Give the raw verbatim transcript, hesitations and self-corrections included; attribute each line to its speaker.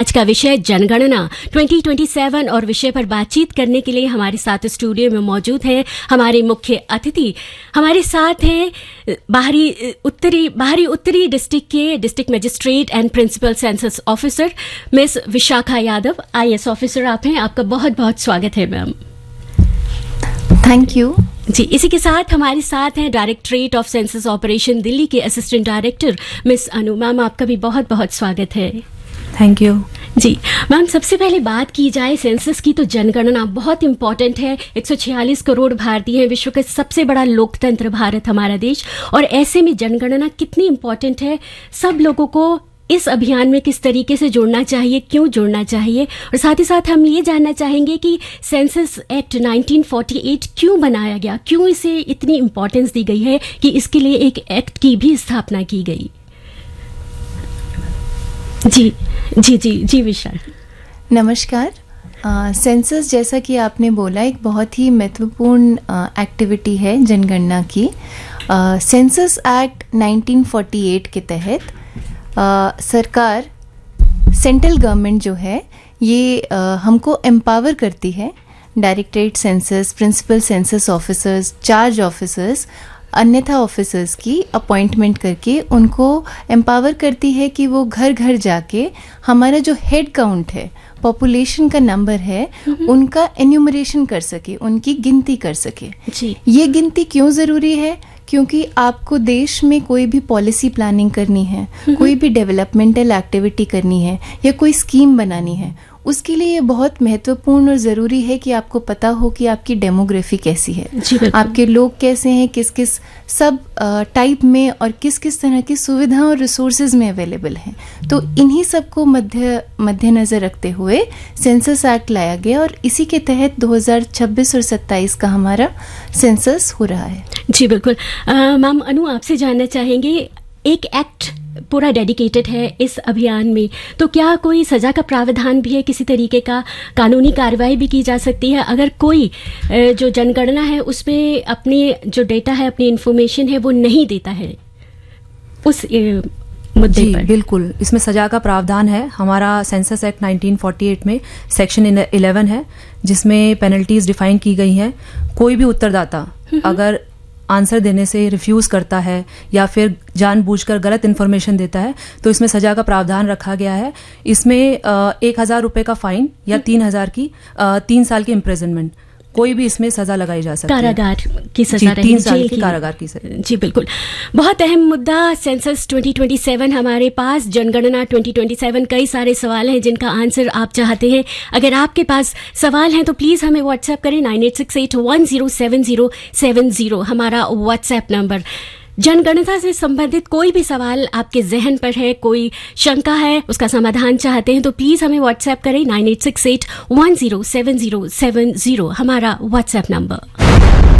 Speaker 1: आज का विषय जनगणना ट्वेंटी ट्वेंटी सेवन और विषय पर बातचीत करने के लिए हमारे साथ स्टूडियो में मौजूद हैं हमारे मुख्य अतिथि। हमारे साथ हैं बाहरी उत्तरी बाहरी उत्तरी डिस्ट्रिक्ट के district magistrate and principal census officer miss Vishakha Yadav, I A S officer आप हैं। आपका बहुत बहुत स्वागत है मैम।
Speaker 2: थैंक यू
Speaker 1: जी। इसी के साथ हमारे साथ हैं directorate of census operation Delhi के असिस्टेंट डायरेक्टर मिस अनु। मैम आपका भी बहुत बहुत स्वागत है।
Speaker 2: Thank you
Speaker 1: ji. मैम सबसे पहले बात की जाए सेंसस की तो जनगणना बहुत इंपॉर्टेंट है। एक सौ छियालीस करोड़ भारतीय हैं, विश्व का सबसे बड़ा लोकतंत्र भारत हमारा देश, और ऐसे में जनगणना कितनी इंपॉर्टेंट है, सब लोगों को इस अभियान में किस तरीके से जोड़ना चाहिए, क्यों जोड़ना चाहिए, और साथ ही साथ हम ये जानना चाहेंगे कि census act nineteen forty eight क्यों बनाया गया, क्यों इसे इतनी इम्पोर्टेंस दी गई है कि इसके लिए एक एक्ट की भी स्थापना की गई। जी जी जी जी विशाल
Speaker 2: नमस्कार। सेंसस जैसा कि आपने बोला एक बहुत ही महत्वपूर्ण एक्टिविटी है जनगणना की। Census act nineteen forty eight के तहत Uh, सरकार सेंट्रल गवर्नमेंट जो है ये uh, हमको एम्पावर करती है। Directorate census, principal census officers, charge officers, अन्यथा ऑफिसर्स की अपॉइंटमेंट करके उनको एम्पावर करती है कि वो घर घर जाके हमारा जो हेड काउंट है, पॉपुलेशन का नंबर है, उनका एन्यूमरेशन कर सके, उनकी गिनती कर सके।
Speaker 1: जी।
Speaker 2: ये गिनती क्यों ज़रूरी है? क्योंकि आपको देश में कोई भी पॉलिसी प्लानिंग करनी है, कोई भी डेवलपमेंटल एक्टिविटी करनी है या कोई स्कीम बनानी है, उसके लिए ये बहुत महत्वपूर्ण और ज़रूरी है कि आपको पता हो कि आपकी डेमोग्राफी कैसी है, आपके लोग कैसे हैं, किस किस सब टाइप में और किस किस तरह की सुविधा और रिसोर्सेज में अवेलेबल हैं। तो इन्हीं सबको मध्य मद्देनज़र रखते हुए सेंसस एक्ट लाया गया और इसी के तहत दो हज़ार छब्बीस और सत्ताईस का हमारा सेंसस हो रहा है।
Speaker 1: जी बिल्कुल। मैम अनु आपसे जानना चाहेंगे, एक एक्ट पूरा डेडिकेटेड है इस अभियान में, तो क्या कोई सजा का प्रावधान भी है, किसी तरीके का कानूनी कार्रवाई भी की जा सकती है अगर कोई जो जनगणना है उसमें अपनी जो डेटा है, अपनी इंफॉर्मेशन है वो नहीं देता है उस मुद्दे
Speaker 3: जी,
Speaker 1: पर?
Speaker 3: बिल्कुल, इसमें सजा का प्रावधान है। हमारा census act nineteen forty eight में सेक्शन इलेवन है जिसमें पेनल्टीज डिफाइन की गई हैं। कोई भी उत्तरदाता अगर आंसर देने से रिफ्यूज करता है या फिर जानबूझकर गलत इन्फॉर्मेशन देता है तो इसमें सजा का प्रावधान रखा गया है। इसमें एक हजार रुपए का फाइन या तीन हजार की तीन साल की इम्प्रिजनमेंट, कोई भी इसमें सजा लगाई जा सकती है।
Speaker 1: कारागार की सजा रहेगी,
Speaker 3: तीन साल की कारागार की सजा।
Speaker 1: जी बिल्कुल। बहुत अहम मुद्दा सेंसस ट्वेंटी ट्वेंटी सेवन हमारे पास, जनगणना ट्वेंटी ट्वेंटी सेवन। कई सारे सवाल हैं जिनका आंसर आप चाहते हैं। अगर आपके पास सवाल हैं तो प्लीज हमें व्हाट्सएप करें nine eight six eight one zero seven zero seven zero हमारा व्हाट्सएप नंबर। जनगणना से संबंधित कोई भी सवाल आपके जहन पर है, कोई शंका है, उसका समाधान चाहते हैं तो प्लीज हमें व्हाट्सएप करें nine eight six eight one zero seven zero seven zero हमारा व्हाट्सएप नंबर।